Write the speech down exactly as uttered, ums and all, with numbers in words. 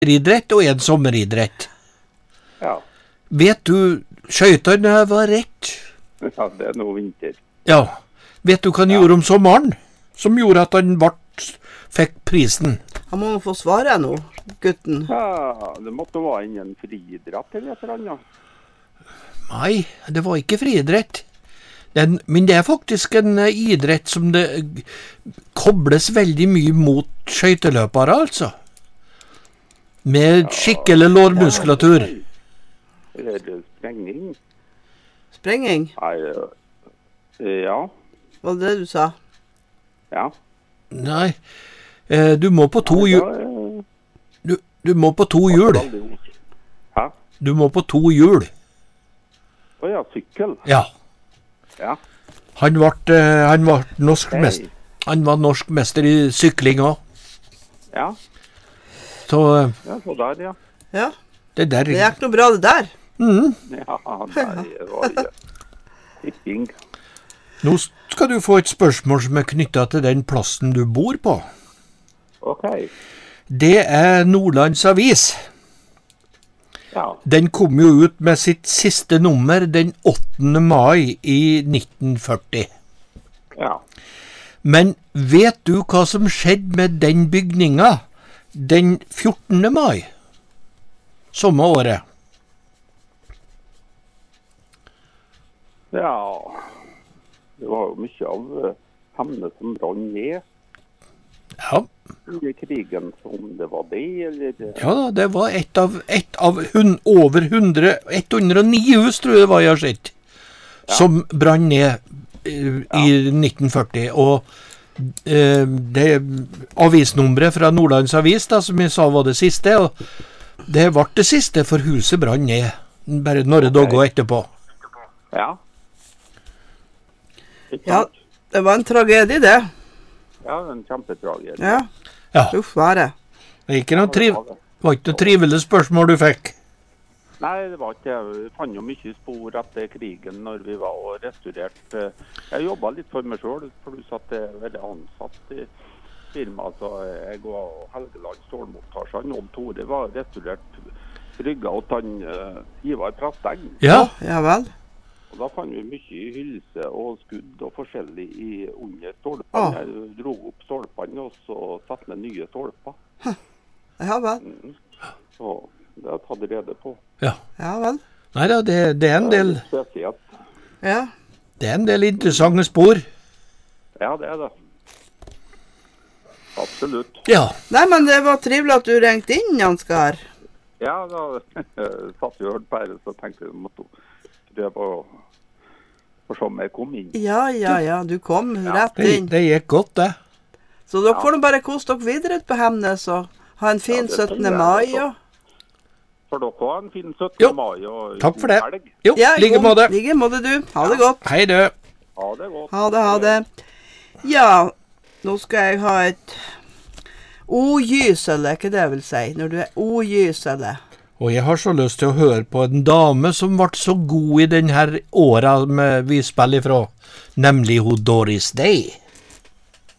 idrett og en sommeridrett. Ja. Vet du, skøytene var rett. Ja, det er noe vinter. Ja. Vet du hva han ja. gjorde om sommeren? Som gjorde at han ble, fikk prisen. Han må få svare nå, gutten. Ja, det måtte være innen friidrett eller et eller annet. Nei, det var ikke friidrett. Den, men det er faktisk en uh, idrett som det kobles veldig mye mot skøyteløpere, altså. Med ja, skikkelig lårmuskulatur. Er det sprenging? Sprenging? Nei, ja. Var det det du sa? Ja. Nei, uh, du må på to hjul. Du, du må på to hjul. Hæ? Du må på to hjul. Å ja, sykkel. Ja. Ja. Han var, uh, han var norsk hey. mester. Han var norsk mester i sykling også. Ja. Så, uh, ja, så der, ja. Ja. Det, der, det er ikke noe bra det der. Mm. Ja, der var det tipping. Nå skal du få et spørsmål som er knyttet til den plassen du bor på. Ok. Det er Nordlands Avis. Ja. Den kom jo ut med sitt siste nummer den åttende mai i nitten førti. Ja. Men vet du hva som skjedde med den bygninga den fjortende mai? Samme året. Ja, det var jo mye av uh, hemne som brann ned. Ja. I krigen, om det var det, eller... Ja, det var et av, et av hun, over hundre, hundre og ni hus, tror jeg det var jeg har sett, ja. som brann ned uh, i ja. nitten førti, og uh, det avisnummeret fra Nordlands Avis, da, som jeg sa var det siste, og det ble det siste, for huset brann ned, bare noen okay. dager etterpå. Ja. Ja, det var en tragedie, det. Ja, en kjempetragedie. Ja. Ja. Uff, var det. Det var ikke noe, triv var ikke noe trivelig spørsmål du fikk. Nei, det var ikke. Vi fant jo mye spor etter krigen når vi var og restaurerte. Jeg jobbet litt for meg selv, pluss at jeg er veldig ansatt i firma. Så jeg og Helgeland stålmontasje, han Odd Tore var restaurert brygga og han uh, Ivar Prasteng. Ja, ja vel. Og da fant vi mye hylse og skudd og forskjellig i under stålpene. Ah. Jeg dro opp stålpene og så satt med nye stålper. Huh. Ja vel. Mm. Så det har jeg tatt rede på. Ja. Ja vel. Neida, det, det er en del... Spesielt. Ja. Det er en del interessante spor. Ja, det er det. Absolutt. Ja. Nei, men det var trivelig at du ringte inn, Janskar. Ja, da satt vi og hørte på her, så tenkte jeg måtte prøve å for som jeg kom inn. Ja, ja, ja, du kom ja. rett inn. Det, det gikk godt, det. Så dere ja. får bare kose dere videre ut på Hemnes og ha en fin ja, syttende mai. Og... For dere ha en fin syttende jo. mai og takk for det. Helg. Jo, ja, like måte. Like måte du. Ha det godt. Hei du. Ha det godt. Ha det, ha det. Ja, nå skal jeg ha et ogysele, ikke det jeg vil si, når du er ogysele. Og jeg har så lyst til å høre på en dame som ble så god i denne åra vi spiller ifra, nemlig hun Doris Day.